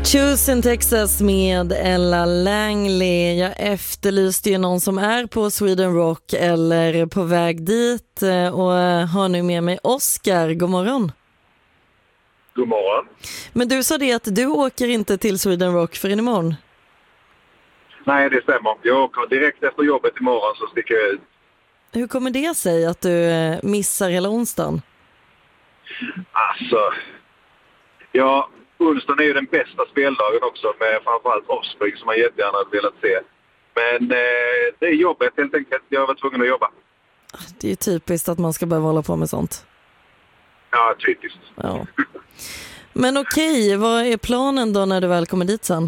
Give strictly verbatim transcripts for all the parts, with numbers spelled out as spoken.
Choose in Texas med Ella Langley. Jag efterlyste ju någon som är på Sweden Rock eller på väg dit och har nu med mig Oskar. God morgon. God morgon. Men du sa det att du åker inte till Sweden Rock för imorgon. Nej, det stämmer. Jag åker direkt efter jobbet imorgon, så sticker jag ut. Hur kommer det sig att du missar hela onsdagen? Alltså, ja, onsdagen är ju den bästa speldagen också, med framförallt Offspring som man jättegärna hade velat se. Men eh, det är jobbet helt enkelt. Jag var tvungen att jobba. Det är ju typiskt att man ska behöva hålla på med sånt. Ja, typiskt. Ja. Men okej, vad är planen då när du väl kommer dit sen?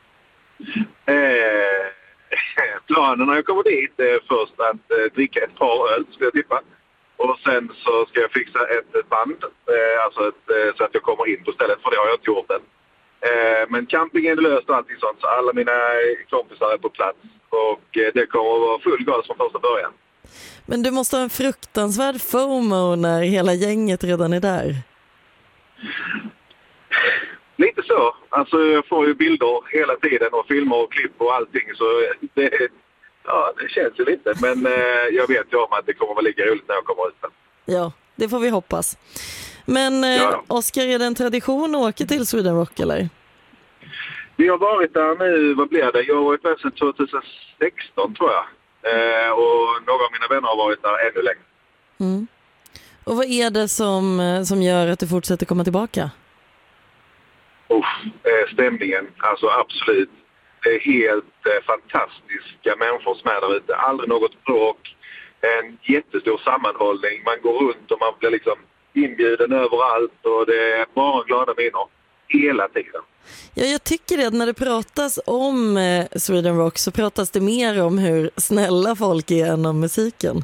Eh, planen när jag kommer dit är först att eh, dricka ett par öl, ska jag tippa. Och sen så ska jag fixa ett band, eh, alltså ett, eh, så att jag kommer in på stället, för det har jag inte gjort än. Eh, men campingen är löst och allting sånt, så alla mina kompisar är på plats. Och eh, det kommer att vara full gas från första början. Men du måste ha en fruktansvärd FOMO när hela gänget redan är där. Lite så. Alltså jag får ju bilder hela tiden och filmer och klipp och allting, så det, ja, det känns ju lite. Men eh, jag vet ju om att det kommer att vara lika roligt när jag kommer ut. Ja, det får vi hoppas. Men eh, ja. Oskar, är det en tradition att åka till Sweden Rock eller? Vi har varit där nu, vad blir det? Jag har varit där sedan tjugohundrasexton tror jag. Eh, och några av mina vänner har varit där ännu längre. Mm. Och vad är det som, som gör att du fortsätter komma tillbaka? Uff, eh, stämningen, alltså absolut. Det är helt eh, fantastiska människor som är där ute. Aldrig något bråk. En jättestor sammanhållning. Man går runt och man blir liksom inbjuden överallt. Och det är bara glada minnen hela tiden. Ja, jag tycker det att när det pratas om eh, Sweden Rock så pratas det mer om hur snälla folk är än om musiken.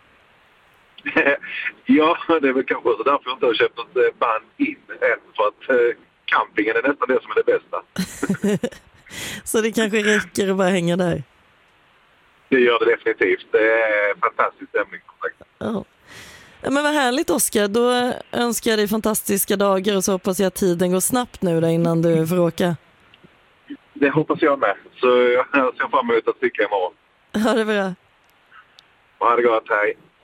Ja, det är väl kanske så därför jag inte har köpt något band in än. För att eh, campingen är nästan det som är det bästa. Så det kanske räcker att bara hänga där? Det gör det definitivt. Det är fantastisk stämning. Ja. Ja, men vad härligt Oskar. Då önskar jag dig fantastiska dagar och så hoppas jag att tiden går snabbt nu då innan du får åka. Det hoppas jag med. Så jag ser fram emot att cykla imorgon. Ha det bra. Ha det gott, hej.